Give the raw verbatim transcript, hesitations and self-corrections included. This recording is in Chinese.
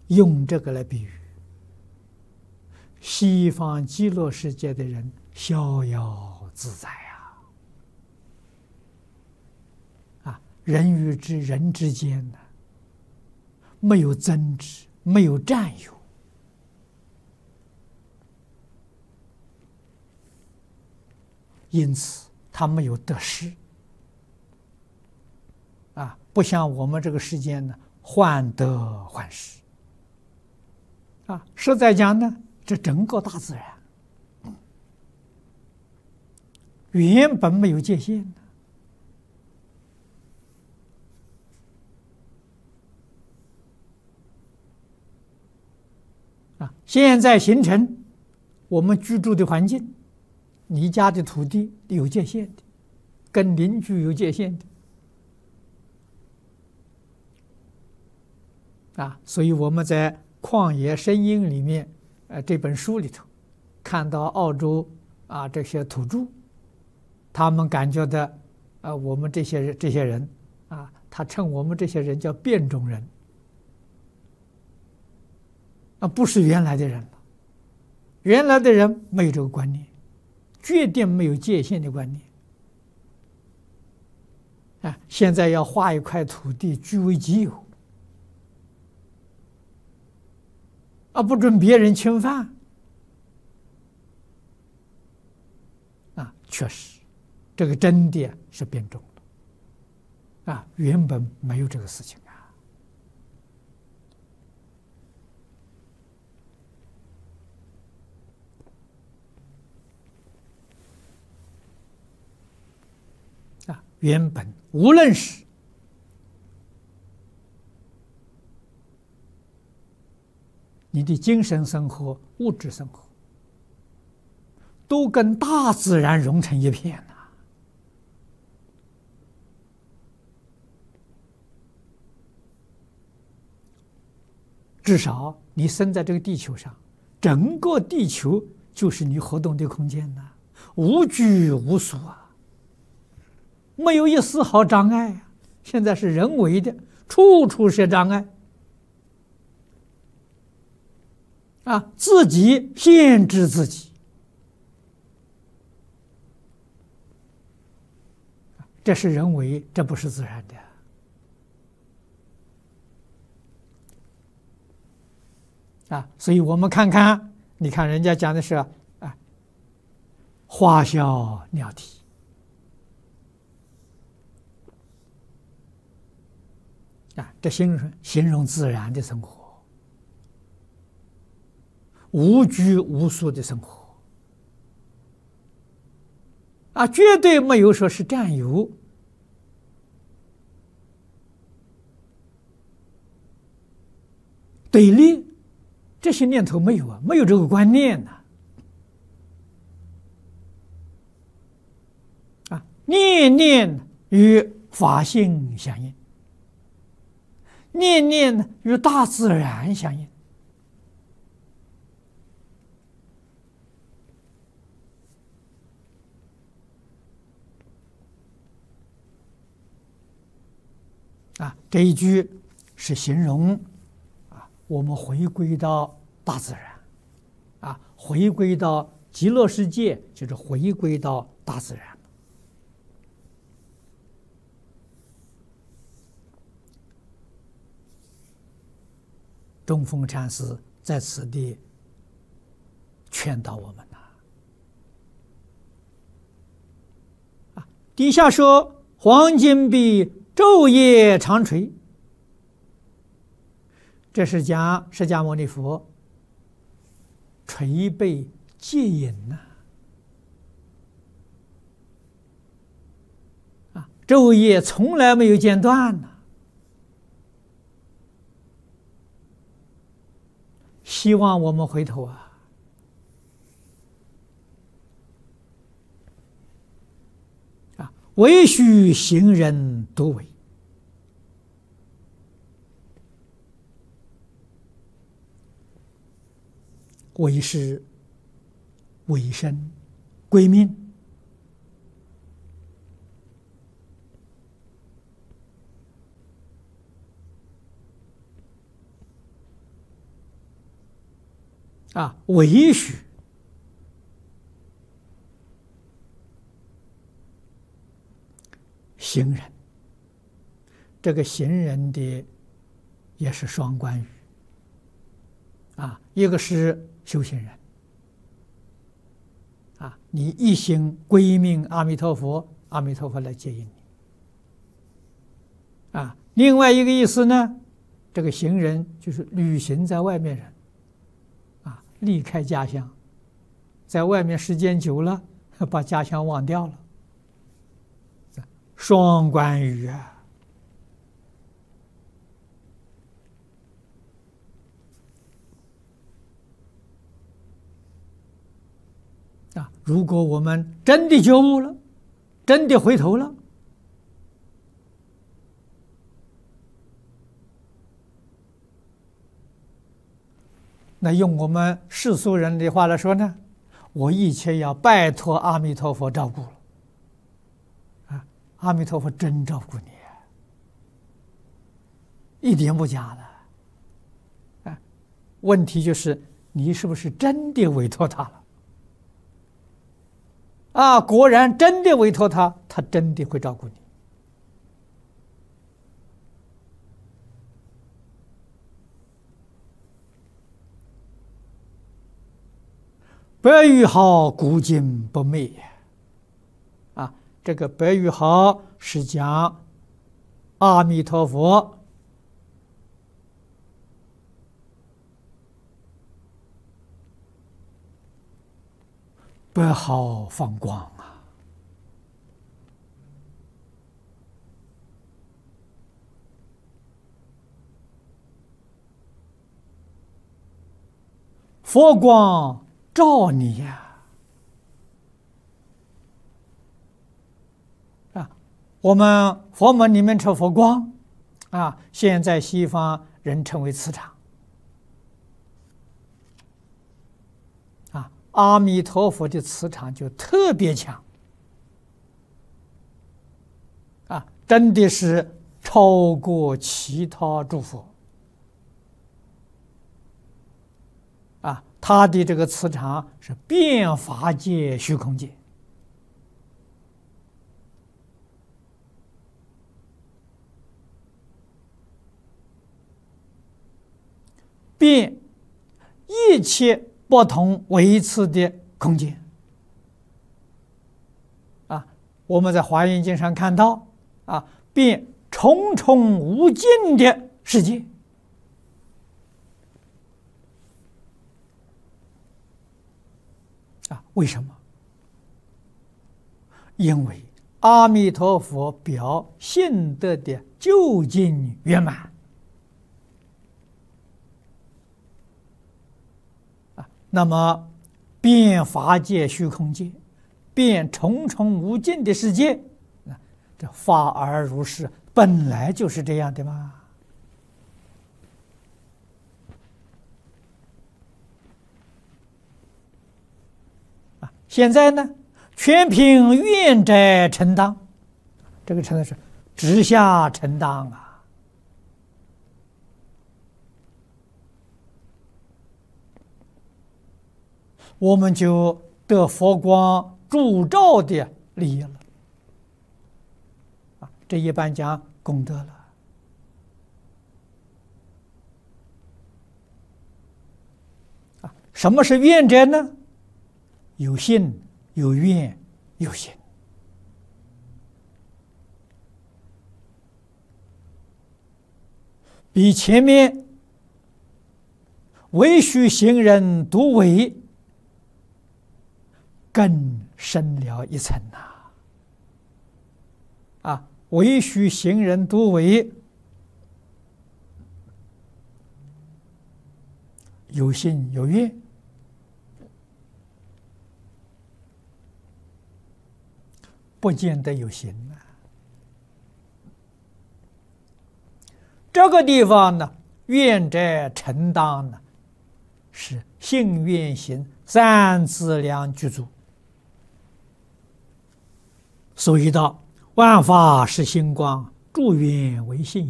用这个来比喻西方极乐世界的人逍遥自在啊！啊，人与之人之间呢，没有争执，没有占有，因此他没有得失啊，不像我们这个世间呢，患得患失啊。实在讲呢，这整个大自然原本没有界限的啊，现在形成我们居住的环境，你家的土地有界限的，跟邻居有界限的啊，所以我们在《旷野声音》里面，呃，这本书里头看到澳洲啊这些土著，他们感觉到，啊，我们这些这些人啊，他称我们这些人叫变种人啊，不是原来的人了。原来的人没有这个观念，决定没有界限的观念啊。现在要划一块土地据为己有啊，不准别人侵犯啊，确实，这个真的是变种了啊，原本没有这个事情啊。啊，原本无论是你的精神生活、物质生活，都跟大自然融成一片呐、啊。至少你生在这个地球上，整个地球就是你活动的空间呐、啊，无拘无束啊，没有一丝毫障碍啊。现在是人为的，处处是障碍。啊，自己限制自己，这是人为，这不是自然的啊！所以我们看看，你看人家讲的是啊，花香鸟啼啊，这形容形容自然的生活。无拘无束的生活啊，绝对没有说是占有、对立这些念头没有啊，没有这个观念呐、啊。啊，念念与法性相应，念念与大自然相应。啊，这一句是形容啊，我们回归到大自然，啊，回归到极乐世界，就是回归到大自然。中峰禅师在此地劝导我们呐，啊，底下说黄金壁。昼夜长垂，这是讲释迦牟尼佛垂背戒引呐、啊，啊，昼夜从来没有间断呐、啊。希望我们回头啊，啊，唯须行人独为。为师、为身、归命， 啊，为许行人。这个行人的也是双关语啊，一个是修行人啊，你一心归命阿弥陀佛，阿弥陀佛来接引你啊。另外一个意思呢，这个行人就是旅行在外面人啊，离开家乡，在外面时间久了，把家乡忘掉了，双关语啊。啊，如果我们真的觉悟了，真的回头了，那用我们世俗人的话来说呢，我一切要拜托阿弥陀佛照顾了。啊，阿弥陀佛真照顾你，一点不假的。啊，问题就是你是不是真的委托他了？啊，果然真的委托他，他真的会照顾你。白玉好，古今不灭。啊，这个白玉好是讲阿弥陀佛白毫放光啊！佛光照你呀！啊，我们佛门里面称佛光啊，现在西方人称为磁场。阿弥陀佛的磁场就特别强啊，真的是超过其他诸佛啊，他的这个磁场是遍法界虚空界遍一切不同维次的空间啊，我们在《华严经》上看到啊，遍重重无尽的世界啊，为什么？因为阿弥陀佛表性德的究竟圆满。那么，遍法界虚空界，遍重重无尽的世界，这法而如是，本来就是这样的嘛。啊，现在呢，全凭愿者承当，这个称的是直下承当啊。我们就得佛光助照的利益了啊！这一般讲功德了啊！什么是愿者呢？有信、有愿、有行。比前面唯须行人独为更深了一层呐！啊，唯须行人独为有信有愿，不见得有行啊。这个地方呢，愿者承当呢，是信愿行三资粮具足。所以道万法是星光，诸缘为性。